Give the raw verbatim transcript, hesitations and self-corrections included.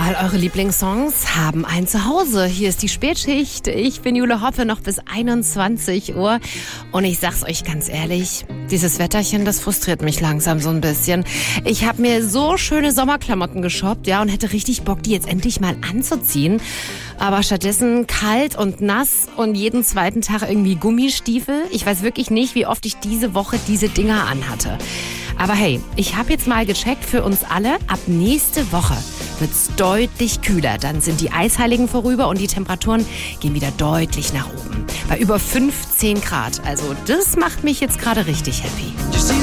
All eure Lieblingssongs haben ein Zuhause. Hier ist die Spätschicht. Ich bin Jule Hoppe, noch bis einundzwanzig Uhr. Und ich sag's euch ganz ehrlich, dieses Wetterchen, das frustriert mich langsam so ein bisschen. Ich habe mir so schöne Sommerklamotten geshoppt, ja, und hätte richtig Bock, die jetzt endlich mal anzuziehen. Aber stattdessen kalt und nass und jeden zweiten Tag irgendwie Gummistiefel. Ich weiß wirklich nicht, wie oft ich diese Woche diese Dinger anhatte. Aber hey, ich habe jetzt mal gecheckt für uns alle, ab nächste Woche wird's deutlich kühler. Dann sind die Eisheiligen vorüber und die Temperaturen gehen wieder deutlich nach oben. Bei über fünfzehn Grad. Also das macht mich jetzt gerade richtig happy.